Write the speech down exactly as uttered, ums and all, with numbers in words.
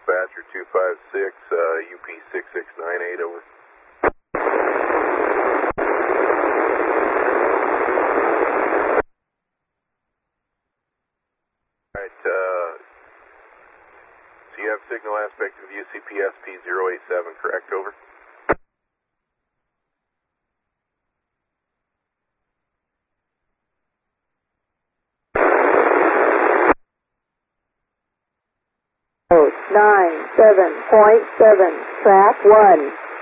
dispatcher two five six, uh, U P six six nine eight, over. Alright, uh, so you have signal aspect of U C P S P zero eight seven, correct, over? nine seven point seven, track one.